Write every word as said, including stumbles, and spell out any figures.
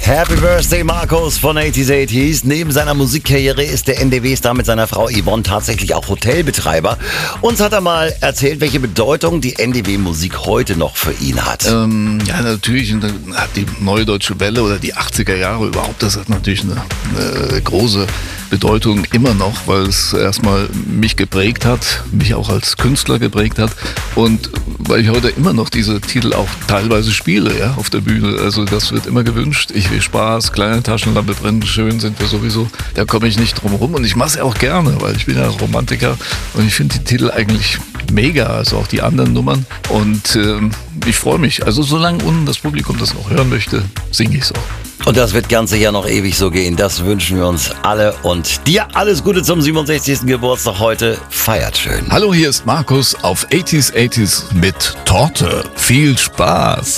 Happy Birthday Markus von achtziger achtziger. Neben seiner Musikkarriere ist der N D W-Star mit seiner Frau Yvonne tatsächlich auch Hotelbetreiber. Uns hat er mal erzählt, welche Bedeutung die N D W-Musik heute noch für ihn hat. Ähm, ja, natürlich hat die Neue Deutsche Welle oder die achtziger Jahre überhaupt, das hat natürlich eine, eine große Bedeutung immer noch, weil es erstmal mich geprägt hat, mich auch als Künstler geprägt hat und weil ich heute immer noch diese Titel auch teilweise spiele, ja, auf der Bühne. Also das wird immer gewünscht. Ich will Spaß, kleine Taschenlampe brennen, schön sind wir sowieso. Da komme ich nicht drum rum und ich mache es auch gerne, weil ich bin ja Romantiker und ich finde die Titel eigentlich mega, also auch die anderen Nummern und ähm, ich freue mich. Also solange unten das Publikum das noch hören möchte, singe ich es auch. Und das wird ganz sicher noch ewig so gehen. Das wünschen wir uns alle. Und dir alles Gute zum siebenundsechzigsten Geburtstag heute. Feiert schön. Hallo, hier ist Markus auf achtziger achtziger mit Torte. Viel Spaß!